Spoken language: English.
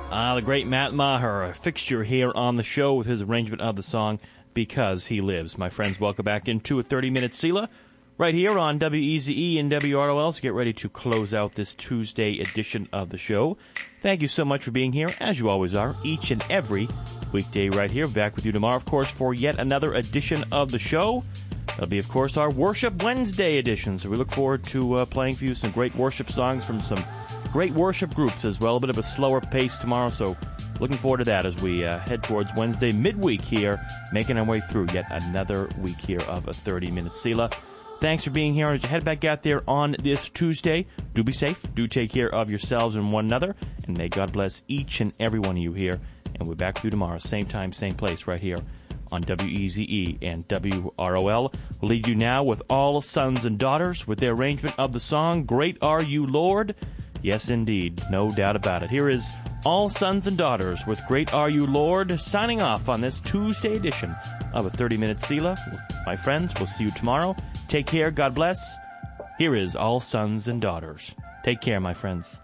The great Matt Maher, a fixture here on the show with his arrangement of the song Because He Lives. My friends, welcome back into a 30-minute Sela right here on WEZE and WROL. So get ready to close out this Tuesday edition of the show. Thank you so much for being here, as you always are, each and every weekday right here. Back with you tomorrow, of course, for yet another edition of the show. That'll be, of course, our Worship Wednesday edition. So we look forward to playing for you some great worship songs from some great worship groups as well. A bit of a slower pace tomorrow, so looking forward to that as we head towards Wednesday midweek here, making our way through yet another week here of a 30-minute Sela. Thanks for being here. As you head back out there on this Tuesday, do be safe, do take care of yourselves and one another, and may God bless each and every one of you here. And we're back with you tomorrow, same time, same place, right here on WEZE and WROL. We'll leave you now with All Sons and Daughters with their arrangement of the song, Great Are You, Lord. Yes, indeed. No doubt about it. Here is All Sons and Daughters with Great Are You, Lord, signing off on this Tuesday edition of a 30-minute Sela. My friends, we'll see you tomorrow. Take care. God bless. Here is All Sons and Daughters. Take care, my friends.